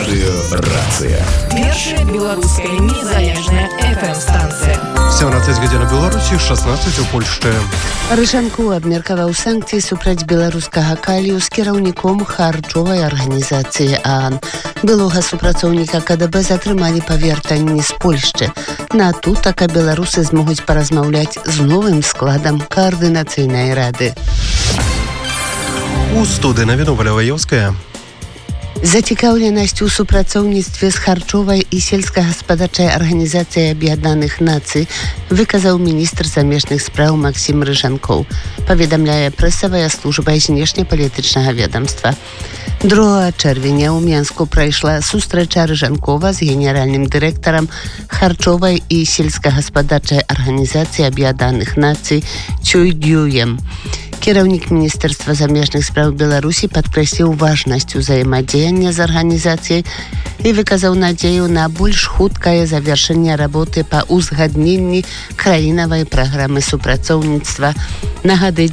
Радыё «Рацыя». Першая беларуская незалежная FM-станцыя. 17 гадзін у Беларусі, 16 у Польшчы. Рыжанкоў абмеркаваў санкцыі супраць беларускага калію з кіраўніком харчовай арганізацыі ААН. Былога супрацоўніка КДБ затрымалі па вяртанні з Польшчы. На тутака беларусы змогуць паразмаўляць з новым складам каардынацыйнай рады. У студыі навіну Валяваёўская. Зацікаўленасць у супрацоўніцтве з харчовай і сельскагаспадарчай арганізацыяй Аб'яднаных Нацый выказаў міністр замежных спраў Максім Рыжанкоў, паведамляе прэсавая служба знешнепалітычнага ведамства. 2 чэрвеня ў Менску прайшла сустрэча Рыжанкова з генеральным дырэктарам харчовай і сельскагаспадарчай арганізацыі Аб'яднаных Нацый Чуй Гюем. Кіраўнік Міністэрства замежных спраў Беларусі падкрэсліў важнасць узаемадзеяння з арганізацыяй і выказаў надзею на больш хуткае завяршэнне работы па ўзгадненні краінавай праграмы супрацоўніцтва на гады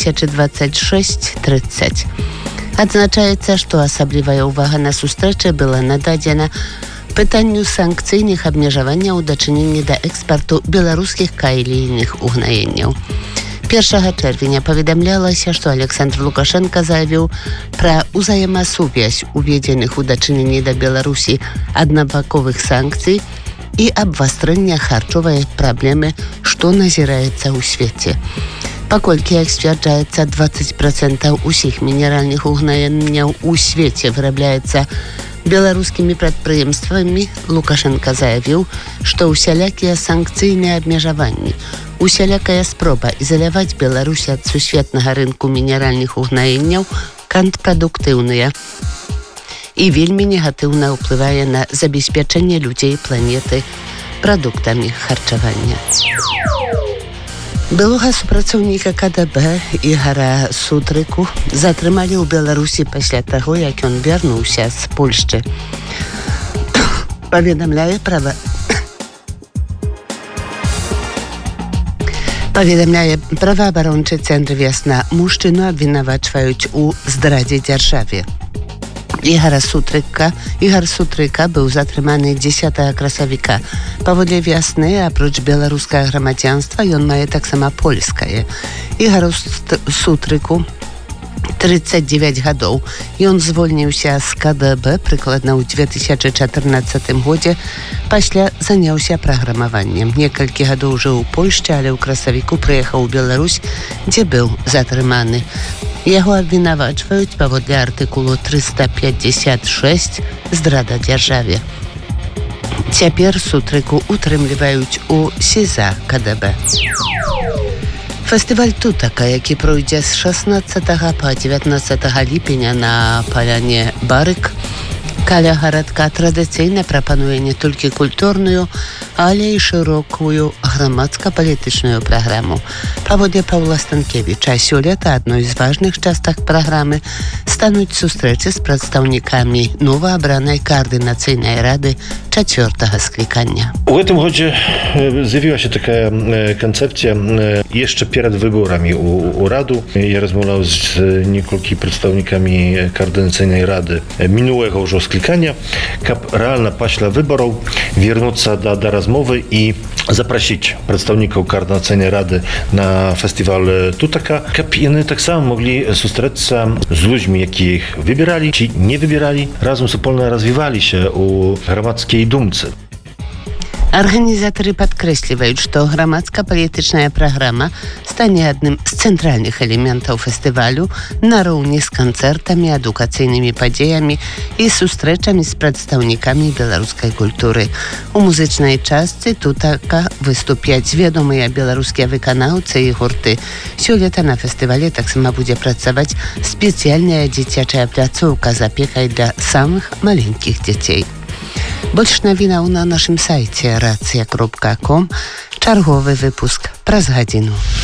2026-30. Адзначаецца, што асаблівая ўвага на сустрэчы была нададзена пытанню санкцыйных абмежаванняў у дачыненні да экспарту беларускіх кайлійных угнаенняў. 1 чэрвеня паведамлялася, што Александр Лукашенко заявіў пра ўзаемасувязь уведзеных у дачыненні да Беларусі аднабаковых санкцый і абвастрэння харчовай праблемы, што назіраецца ў свеце. Паколькі, як сцвярджаецца, 20% усіх мінеральных угнаенняў у свеце вырабляецца беларускімі прадпрыемствамі, Лукашенко заявіў, што усялякія санкцыйныя абмежаванні, усялякая спроба ізаляваць Беларусь ад сусветнага рынку мінеральных угнаенняў контрпрадуктыўныя і вельмі негатыўна ўплывае на забеспячэнне людзей планеты прадуктамі харчавання. Былога супрацоўніка КДБ Ігара Сутрыку затрымалі ў Беларусі пасля таго, як ён вярнуўся з Польшчы. Паведамляе праваабарончы цэнтр «Вясна». Мужчыну абвінавачваюць у здрадзе дзяржаве. Ігар Сутрыка быў затрыманы 10 красавіка. Паводле «Вясны», апроч беларускага грамадзянства, ён мае таксама польскае. Ігару Сутрыку 39 гадоў. Ён звольніўся з КДБ прыкладна ў 2014 годзе, пасля заняўся праграмаваннем. Некалькі гадоў жыў у Польшчы, але ў красавіку прыехаў у Беларусь, дзе быў затрыманы. Яго абвінавачваюць паводле артыкулу 356 «Здрада дзяржаве». Цяпер Сутрыку утрымліваюць у СІЗА КДБ. Фестываль «Тутака», які пройдзе з 16 па 19 ліпеня на паляне Барык, каля гарадка, традыцыйна прапануе не толькі культурную, але і шырокую грамадска-палітычную праграму. Паводле Паўла Станкевіча, сёлета адной з важных частак праграмы стануць сустрэчы з прадстаўнікамі новаабранай каардынацыйнай рады 4-го скликania. W tym godzie zjawiła się taka koncepcja jeszcze przed wyborami u Radu. Ja rozmawiał z niektórymi przedstawicielami Koordynacyjnej Rady minionego już sklикania, kap realna paśla wyborów wrócić do rozmowy i zaprosić przedstawicieli Koordynacyjnej Rady na festiwal Tutaka, kap oni tak samo mogli spotkać się z ludźmi, jakich wybierali, czy nie wybierali, razem wspólnie rozwijali się u громадskiej думцы. Арганізатары падкрэсліваюць, што грамадска-палітычная праграма стане адным з цэнтральных элементаў фестывалю нароўні з канцэртамі, адукацыйнымі падзеямі і сустрэчамі з прадстаўнікамі беларускай культуры. У музычнай частцы Тутака выступяць вядомыя беларускія выканаўцы і гурты. Сёлета на фестывале таксама будзе працаваць спецыяльная дзіцячая пляцоўка з апекай для самых маленькіх дзяцей. Больш навінаў на нашым сайце racja.com. Чарговы выпуск праз гадзіну.